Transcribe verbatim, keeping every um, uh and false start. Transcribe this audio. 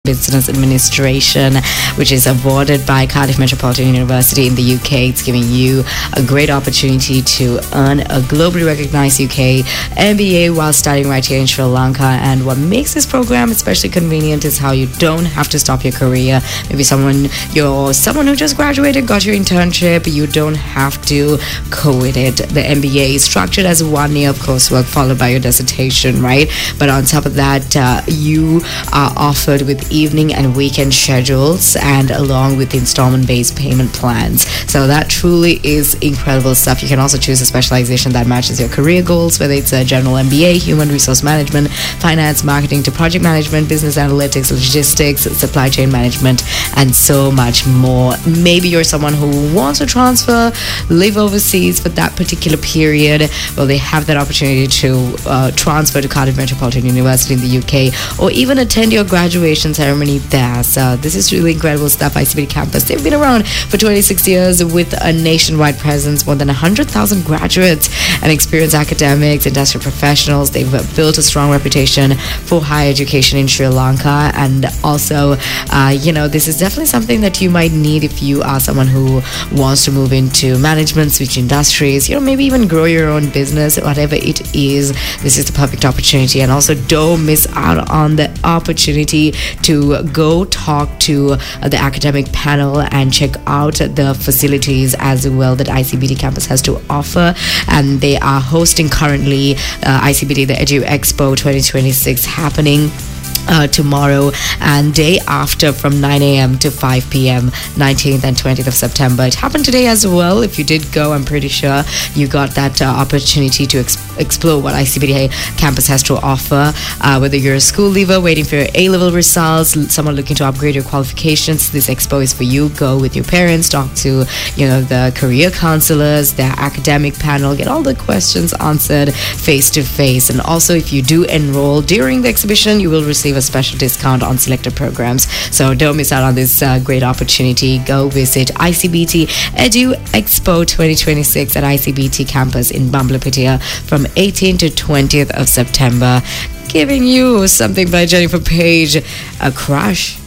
Business Administration, which is awarded by Cardiff Metropolitan University in the U K. It's giving you a great opportunity to earn a globally recognized U K M B A while studying right here in Sri Lanka. And what makes this program especially convenient is how you don't have to stop your career. Maybe someone you're someone who just graduated, got your internship, you don't have to co-ed it. The M B A is structured as one year of coursework followed by your dissertation, right? But on top of that, uh, you are offered with evening and weekend schedules and along with installment-based payment plans. So that truly is incredible stuff. You can also choose a specialization that matches your career goals, whether it's a general M B A, human resource management, finance, marketing to project management, business analytics, logistics, supply chain management, and so much more. Maybe you're someone who wants to transfer, live overseas for that particular period. Well, they have that opportunity to uh, transfer to Cardiff Metropolitan University in the U K, or even attend your graduation ceremony there. So this is really incredible stuff. I C B T campus, they've been around for twenty-six years with a nationwide presence, more than one hundred thousand graduates and experienced academics, industrial professionals. They've built a strong reputation for higher education in Sri Lanka. And also, uh, you know, this is definitely something that you might need if you are someone who wants to move into management, switch industries, you know, maybe even grow your own business, whatever it is. This is the perfect opportunity. And also, don't miss out on the opportunity to go talk to uh, the academic panel and check out the facilities as well that I C B T campus has to offer. And they are hosting currently uh, I C B T, the Edu Expo twenty twenty-six, happening Uh, tomorrow and day after from nine a.m. to five p.m. nineteenth and twentieth of September. It happened today as well. If you did go, I'm pretty sure you got that uh, opportunity to ex- explore what I C B T campus has to offer. Uh, whether you're a school leaver waiting for your A-level results, someone looking to upgrade your qualifications, this expo is for you. Go with your parents, talk to you know the career counselors, their academic panel, get all the questions answered face to face. And also, if you do enroll during the exhibition, you will receive a special discount on selected programs. So don't miss out on this uh, great opportunity. Go visit I C B T Edu Expo twenty twenty-six at I C B T campus in Bambalapitiya from eighteenth to twentieth of September. Giving you Something by Jennifer Page, a crush.